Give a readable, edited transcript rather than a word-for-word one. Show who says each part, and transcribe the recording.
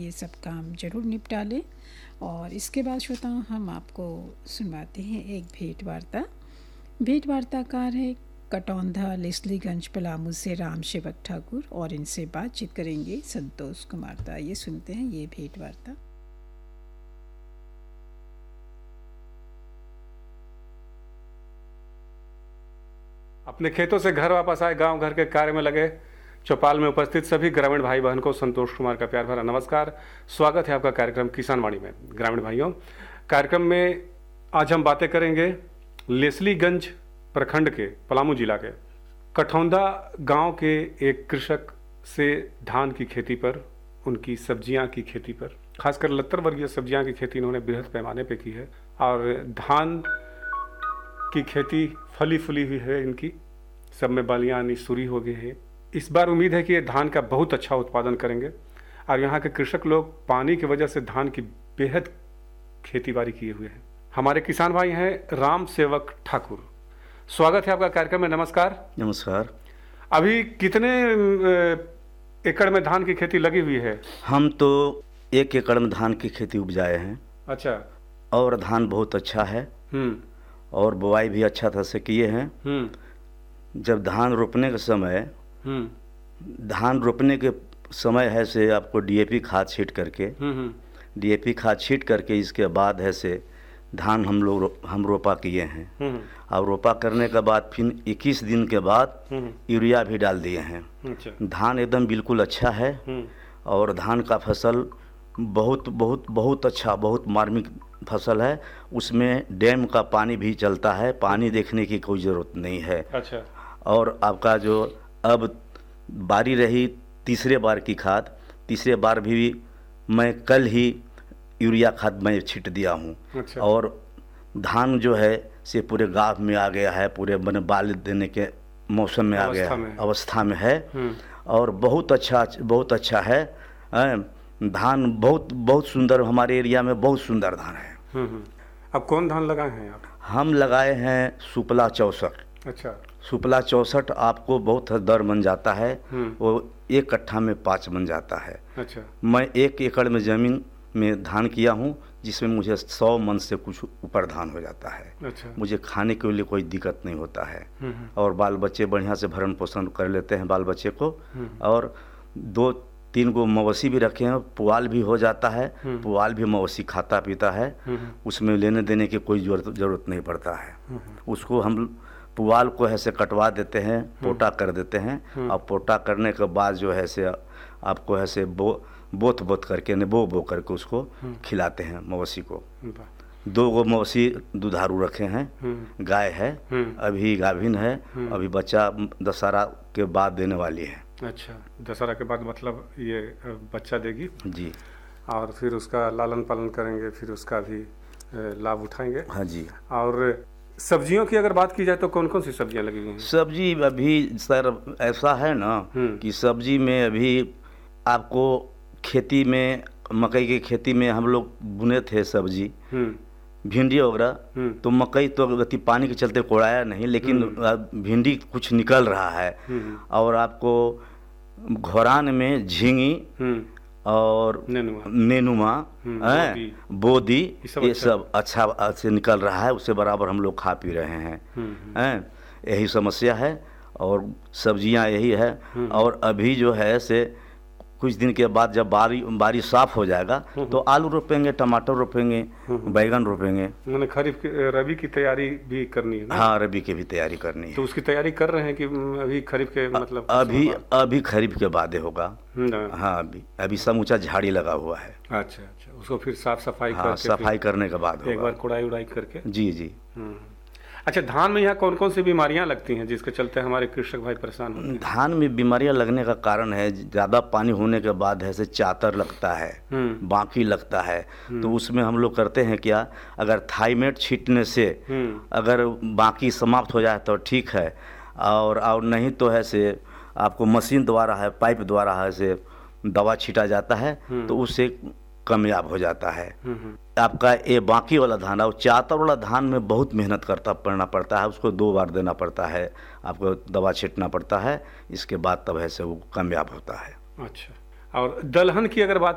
Speaker 1: ये सब काम ज़रूर निपटा लें। और इसके बाद श्रोताओं हम आपको सुनवाते हैं एक भेंट वार्ता। भेंट वार्ताकार है कटौंधा लेस्लीगंज पलामू से राम सेवक ठाकुर और इनसे बातचीत करेंगे संतोष कुमार। ये सुनते हैं ये भेंट वार्ता।
Speaker 2: अपने खेतों से घर वापस आए गांव घर के कार्य में लगे चौपाल में उपस्थित सभी ग्रामीण भाई बहन को संतोष कुमार का प्यार भरा नमस्कार। स्वागत है आपका कार्यक्रम किसान वाणी में। ग्रामीण भाइयों, कार्यक्रम में आज हम बातें करेंगे लेस्लीगंज प्रखंड के पलामू जिला के कटौंधा गांव के एक कृषक से धान की खेती पर, उनकी सब्जियां की खेती पर, खासकर लत्तर वर्गीय सब्जियां की खेती इन्होंने बृहद पैमाने पे की है और धान की खेती फली फूली हुई है। इनकी सब में बालियाँ आनी शुरू हो गई है। इस बार उम्मीद है कि ये धान का बहुत अच्छा उत्पादन करेंगे और यहाँ के कृषक लोग पानी की वजह से धान की बेहद खेती बाड़ी किए हुए हैं। हमारे किसान भाई हैं राम सेवक ठाकुर। स्वागत है आपका कार्यक्रम में। नमस्कार।
Speaker 3: नमस्कार।
Speaker 2: अभी कितने एकड़ में धान की खेती लगी हुई है?
Speaker 3: हम तो 1 एकड़ में धान की खेती उपजाए हैं।
Speaker 2: अच्छा।
Speaker 3: और धान बहुत अच्छा है और बुआई भी अच्छा तरह से किए हैं। जब धान रोपने के समय धान रोपने के समय है से आपको डीएपी खाद छीट करके इसके बाद है से धान हम रोपा किए हैं। और रोपा करने के बाद फिर 21 दिन के बाद यूरिया भी डाल दिए हैं।
Speaker 2: अच्छा।
Speaker 3: धान एकदम बिल्कुल अच्छा है और धान का फसल बहुत बहुत बहुत अच्छा, बहुत मार्मिक फसल है। उसमें डैम का पानी भी चलता है, पानी देखने की कोई ज़रूरत नहीं है।
Speaker 2: अच्छा।
Speaker 3: और आपका जो अब बारी रही तीसरे बार की खाद, तीसरे बार भी मैं कल ही यूरिया खाद मैं छीट दिया हूँ।
Speaker 2: अच्छा।
Speaker 3: और धान जो है से पूरे गाभ में आ गया है, पूरे बने बाल देने के मौसम में आ गया है, अवस्था में है और बहुत अच्छा है। धान बहुत सुंदर, हमारे एरिया में बहुत सुंदर धान है।
Speaker 2: अब कौन धान लगाए हैं आप?
Speaker 3: हम लगाए हैं सुपला 64।
Speaker 2: अच्छा।
Speaker 3: सुपला 64 आपको बहुत दर बन जाता है, वो 1 कट्ठा में 5 बन जाता है।
Speaker 2: अच्छा।
Speaker 3: मैं 1 एकड़ में ज़मीन में धान किया हूँ जिसमें मुझे 100 मन से कुछ ऊपर धान हो जाता है।
Speaker 2: अच्छा।
Speaker 3: मुझे खाने के लिए कोई दिक्कत नहीं होता है और बाल बच्चे बढ़िया से भरण पोषण कर लेते हैं बाल बच्चे को। और 2-3 गो मवेशी भी रखे हैं, पुआल भी हो जाता है, पुआल भी मवेशी खाता पीता है, उसमें लेने देने की कोई ज़रूरत नहीं पड़ता है। उसको हम पुआल को ऐसे कटवा देते हैं, पोटा कर देते हैं और पोटा करने के बाद जो है से आपको ऐसे बोत करके बो करके उसको खिलाते हैं मवेशी को। 2 गो मवेशी दुधारू रखे हैं, गाय है, अभी गाभिन है, अभी बच्चा दशहरा के बाद देने वाली है।
Speaker 2: अच्छा, दशहरा के बाद मतलब ये बच्चा देगी
Speaker 3: जी।
Speaker 2: और फिर उसका लालन पालन करेंगे, फिर उसका भी लाभ उठाएंगे।
Speaker 3: हाँ जी।
Speaker 2: और सब्जियों की अगर बात की जाए तो कौन कौन सी सब्जियां लगी हुई हैं?
Speaker 3: सब्जी अभी सर ऐसा है ना कि सब्जी में अभी आपको खेती में, मकई की खेती में हम लोग बुने थे सब्जी, भिंडी वगैरह। तो मकई तो गति पानी के चलते कोड़ाया नहीं, लेकिन भिंडी कुछ निकल रहा है। और आपको घोरान में झींगी और नेनुमा, बोदी, ये सब अच्छा से निकल रहा है, उससे बराबर हम लोग खा पी रहे हैं। यही समस्या है और सब्जियां यही है। और अभी जो है से कुछ दिन के बाद जब बारी साफ हो जाएगा तो आलू रोपेंगे, टमाटर रोपेंगे, बैगन रोपेंगे।
Speaker 2: मैंने खरीफ रबी की तैयारी भी करनी है ना?
Speaker 3: हाँ, रबी की भी तैयारी करनी है।
Speaker 2: तो उसकी तैयारी कर रहे हैं कि अभी खरीफ के मतलब
Speaker 3: अभी खरीफ के बाद होगा। हाँ, अभी समूचा झाड़ी लगा हुआ है।
Speaker 2: अच्छा, उसको फिर साफ सफाई
Speaker 3: सफाई करने के बाद
Speaker 2: एक बार कुड़ाई उड़ाई करके।
Speaker 3: जी।
Speaker 2: अच्छा, धान में यहाँ कौन कौन सी बीमारियाँ लगती हैं जिसके चलते हमारे कृषक भाई परेशान होते हैं?
Speaker 3: धान में बीमारियाँ लगने का कारण है ज़्यादा पानी होने के बाद है से चातर लगता है, बाकी लगता है। तो उसमें हम लोग करते हैं क्या, अगर थाइमेट छींटने से अगर बाकी समाप्त हो जाए तो ठीक है, और नहीं तो है से आपको मशीन द्वारा है, पाइप द्वारा है से दवा छीटा जाता है तो उससे कामयाब हो जाता है। आपका ये बाकी वाला धान और चातर वाला धान में बहुत मेहनत करना पड़ता है, उसको 2 बार देना पड़ता है, आपको दवा छींटना पड़ता है, इसके बाद तब है से वो कामयाब होता है।
Speaker 2: अच्छा, और दलहन की अगर बात